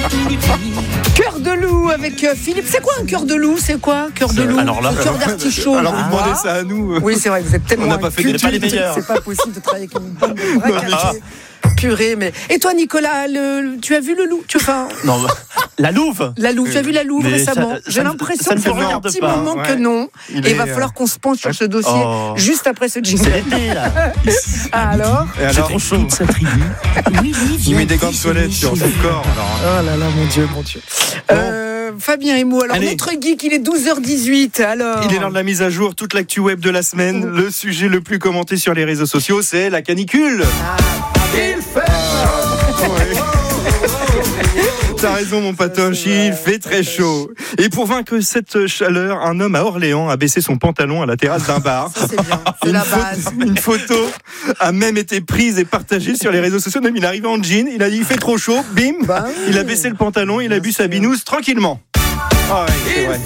Cœur de loup avec Philippe. C'est quoi un cœur de loup? C'est quoi cœur de loup? Alors là, cœur d'artichaut. Alors vous demandez ça à nous. Oui, c'est vrai, vous êtes tellement. On n'a pas fait inculte, pas les meilleurs. C'est pas possible de travailler avec une bande de bras cachés. Purée, mais. Et toi, Nicolas, tu as vu le loup? non, la Louve. La louve, tu as vu la louve Mais récemment? ça J'ai me- l'impression ça me que ça fait un regarde petit pas. moment que Ouais. non. Et il va falloir qu'on se penche sur ce dossier juste après ce jingle. C'est l'été, là. Ah, alors? Et alors, trop chaud. il met des gants de toilette sur son corps. Alors, Oh là là, mon Dieu, mon Dieu. Fabien et moi, alors Allez. notre geek, il est 12h18, alors. il est l'heure de la mise à jour, toute l'actu web de la semaine. Le sujet le plus commenté sur les réseaux sociaux, c'est la canicule. Il fait chaud. T'as raison, mon patoche, il fait très chaud. Et pour vaincre cette chaleur, un homme à Orléans a baissé son pantalon à la terrasse d'un bar. Ça, c'est bien, c'est la base. Une photo a même été prise et partagée sur les réseaux sociaux. Même il est arrivé en jean, il a dit il fait trop chaud, bim, Bah oui. il a baissé le pantalon, il a bu sa binouse tranquillement. Ah ouais, c'est vrai.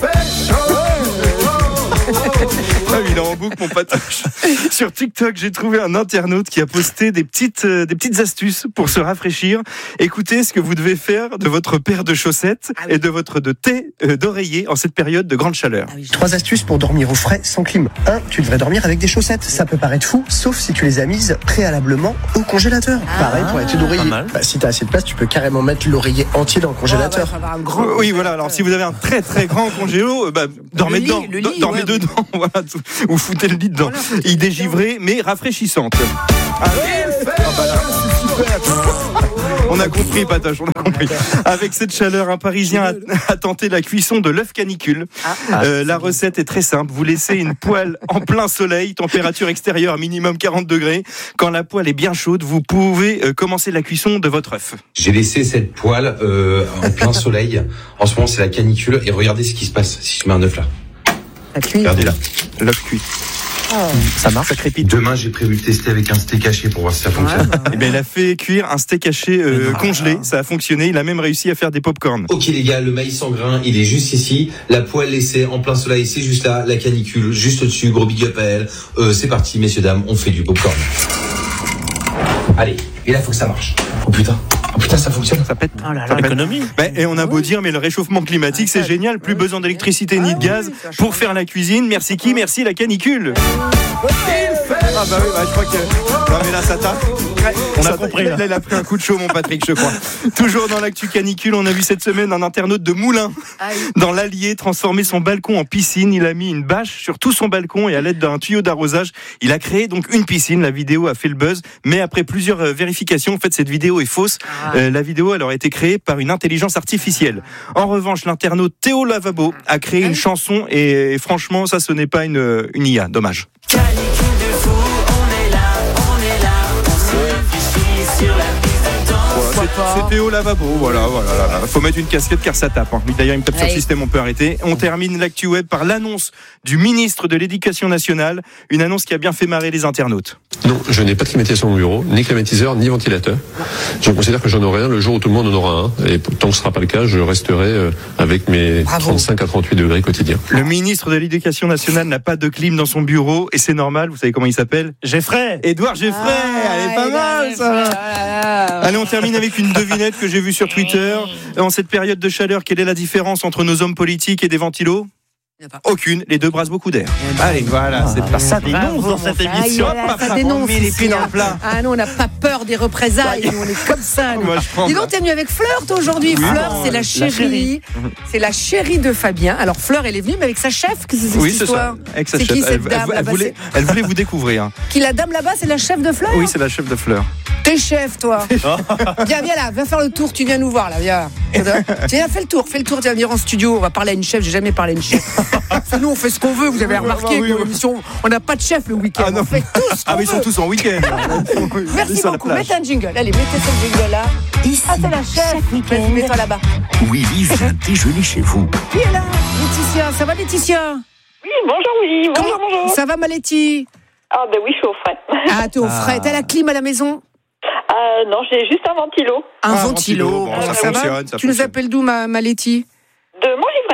Ah oui, il est en boucle, mon patoche. Sur TikTok, j'ai trouvé un internaute qui a posté des petites astuces pour se rafraîchir. Écoutez ce que vous devez faire de votre paire de chaussettes et de votre thé d'oreiller en cette période de grande chaleur. 3 astuces pour dormir au frais sans clim. 1. Tu devrais dormir avec des chaussettes. Ça peut paraître fou, sauf si tu les as mises préalablement au congélateur. Pareil pour les d'oreiller. pas mal. Si t'as assez de place, tu peux carrément mettre l'oreiller entier dans le congélateur. Oui, voilà. Alors, si vous avez un très très grand congélo, dormez Le lit, dedans. le lit, Dormez ouais, dedans. Voilà, ou foutez le lit dedans. Voilà, foutez le lit Il dégivrée, mais rafraîchissante. On a compris, Patoche, on a compris. Avec cette chaleur, un Parisien a tenté la cuisson de l'œuf canicule. La recette est très simple. Vous laissez une poêle en plein soleil, température extérieure minimum 40 degrés. Quand la poêle est bien chaude, vous pouvez commencer la cuisson de votre œuf. J'ai laissé cette poêle en plein soleil. En ce moment, c'est la canicule. Et regardez ce qui se passe si je mets un œuf là. Regardez là. L'œuf cuit. Ça marche, ça crépite. Demain, j'ai prévu de tester avec un steak haché pour voir si ça fonctionne. Eh bien, il a fait cuire un steak haché congelé. Ça a fonctionné. Il a même réussi à faire des pop-corn. Ok les gars, le maïs en grain, il est juste ici. La poêle laissée en plein soleil, c'est juste là. La canicule, juste au-dessus. Gros big up à elle. C'est parti, messieurs, dames, on fait du popcorn. Allez, et là, faut que ça marche. Oh putain, ça fonctionne. Ça pète. Oh là là. L'économie. Et on a beau dire, mais le réchauffement climatique, c'est génial. Plus besoin d'électricité ni de gaz pour faire la cuisine. Merci qui? Merci la canicule. Ah bah oui, je crois que... Non mais là, ça tape. On a compris, là. Là, il a pris un coup de chaud, mon Patrick, je crois. Toujours dans l'actu canicule, on a vu cette semaine un internaute de Moulins dans l'Allier transformer son balcon en piscine. Il a mis une bâche sur tout son balcon et à l'aide d'un tuyau d'arrosage, il a créé donc une piscine. La vidéo a fait le buzz, mais après plusieurs vérifications, en fait, cette vidéo est fausse. La vidéo, elle aurait été créée par une intelligence artificielle. En revanche, l'internaute Théo Lavabo a créé une chanson et franchement, ça, ce n'est pas une IA. Dommage. C'est Théo Lavabo, voilà. Faut mettre une casquette car ça tape. D'ailleurs, il me tape sur le système, on peut arrêter. On termine l'actu web par l'annonce du ministre de l'Éducation nationale, une annonce qui a bien fait marrer les internautes. Non, je n'ai pas de climatisation dans mon bureau, ni climatiseur, ni ventilateur. Je considère que j'en aurai un le jour où tout le monde en aura un. Et tant que ce ne sera pas le cas, je resterai avec mes 35 à 38 degrés quotidiens. Le ministre de l'Éducation nationale n'a pas de clim dans son bureau et c'est normal. Vous savez comment il s'appelle? Geffray. Édouard Geffray. Elle est pas mal, ça. Allez, on termine avec une devinette que j'ai vue sur Twitter. En cette période de chaleur, quelle est la différence entre nos hommes politiques et des ventilos? Aucune, les deux brassent beaucoup d'air. Allez, voilà, c'est pas Ça dénonce dans cette émission. Ça dénonce. On met les pieds ici, dans le plat. Ah non, on n'a pas peur des représailles. Nous, on est comme ça. Nous. Moi, je prends. Dis donc, t'es venu avec Fleur, toi, aujourd'hui. Fleur, c'est la chérie. C'est la chérie de Fabien. Alors, Fleur, elle est venue, mais avec sa chef. Qu'est-ce que c'est Oui, cette c'est histoire? ça. Avec sa C'est chef. qui cette dame Elle voulait vous découvrir. Qui, la dame là-bas, c'est la chef de Fleur? Oui, c'est la chef de Fleur. T'es chef, toi. Viens là, viens faire le tour. Tu viens nous voir, là, viens. Viens, fais le tour, tu vas venir en studio. On va parler à une chef. J'ai jamais parlé à une chef. Nous, on fait ce qu'on veut. Vous avez remarqué, oui. l'émission, on n'a pas de chef le week-end. Ah, non. On fait tout ce qu'on mais ils sont veut. tous en week-end. Merci Sur la beaucoup. plage. Mettez un jingle. Allez, mettez ce jingle là. Ici, Ah, c'est la chef. Vas-y, mets-toi là-bas. Willy vient déjeuner chez vous. Qui est là? Laetitia. Ça va, Laetitia? Oui, bonjour Willy. Bonjour. Ça va, ma Letty? Ah ben oui, je suis au frais. Ah, t'es au frais. T'as la clim à la maison? Non, j'ai juste un ventilo. Un Ah, ventilo. bon, ça va? fonctionne, ça Tu nous fonctionne. appelles d'où, ma Letty? De Montgivray.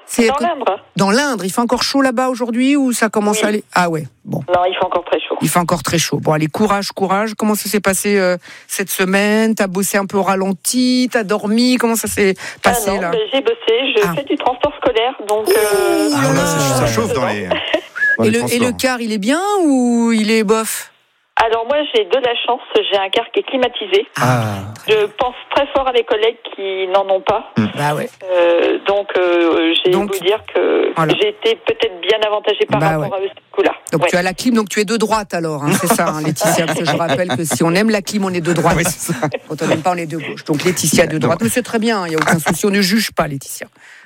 C'est Dans l'Indre. Dans l'Indre, il fait encore chaud là-bas aujourd'hui ou ça commence à aller? Ah ouais, bon. Non, il fait encore très chaud. Il fait encore très chaud. Bon, allez, courage. Comment ça s'est passé cette semaine? T'as bossé un peu au ralenti? T'as dormi? Comment ça s'est passé là? J'ai bossé. Je fais du transport scolaire, donc. Ça chauffe dans les. Et le car, il est bien ou il est bof? Alors moi, j'ai de la chance. J'ai un car qui est climatisé. Je pense très fort à mes collègues qui n'en ont pas. Bah ouais. Donc, j'ai beau dire que j'ai été peut-être bien avantagée par rapport à eux, ce coup-là. Donc tu as la clim, donc tu es de droite alors, hein, c'est ça, hein, Laetitia, parce que je rappelle que si on aime la clim, on est de droite. Oui, c'est ça. Quand on n'aime pas, on est de gauche. Donc Laetitia de droite, mais c'est très bien, il n'y a aucun souci, on ne juge pas Laetitia.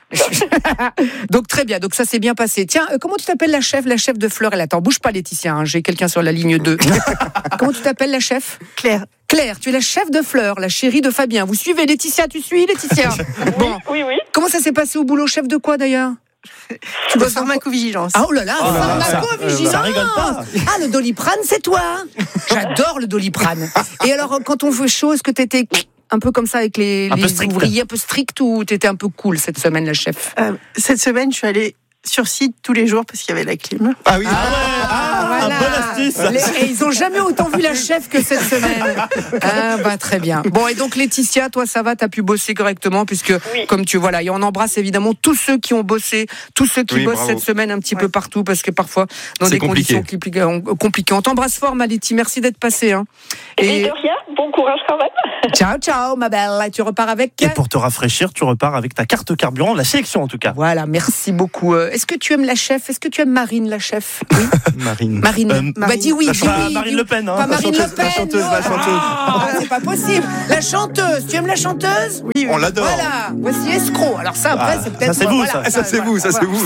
Donc très bien, donc ça s'est bien passé. Tiens, comment tu t'appelles la chef de Fleur? Attends, bouge pas Laetitia, hein, j'ai quelqu'un sur la ligne 2. Comment tu t'appelles la chef? Claire. Claire, tu es la chef de Fleur, la chérie de Fabien. Vous suivez Laetitia? Tu suis Laetitia? Bon. Oui. Comment ça s'est passé au boulot, chef de quoi d'ailleurs? Tu bosses en pharmacovigilance. Ah, oh là là, pharmacovigilance. Ça rigole pas. Ah, le Doliprane, c'est toi. J'adore le Doliprane. Et alors, quand on fait chaud, est-ce que t'étais un peu comme ça avec les ouvriers, un peu strict, ou t'étais un peu cool cette semaine, la chef? Cette semaine, je suis allée sur site tous les jours parce qu'il y avait la clim. Ah oui. Voilà. Bonne astuce. Et ils ont jamais autant vu la chef que cette semaine. Ah bah très bien. Bon, et donc Laetitia, toi ça va, t'as pu bosser correctement puisque comme tu et on embrasse évidemment tous ceux qui ont bossé, tous ceux qui bossent cette semaine un petit peu partout parce que parfois dans des conditions compliquées. On t'embrasse fort, ma Laetitia, merci d'être passée. Hein. Et de rien, bon courage quand même. Ciao ma belle, et tu repars avec. Et pour te rafraîchir, tu repars avec ta carte carburant, la sélection en tout cas. Voilà, merci beaucoup. Est-ce que tu aimes la chef? Est-ce que tu aimes Marine la chef? Oui. Marine. Bah dis oui. Marine Le Pen. Pas Marine Le Pen. La chanteuse. C'est pas possible. La chanteuse. Tu aimes la chanteuse? Oui. On l'adore. Voilà. Voici Escroc. Alors ça après c'est peut-être. Ça c'est vous, ça. Ça c'est vous.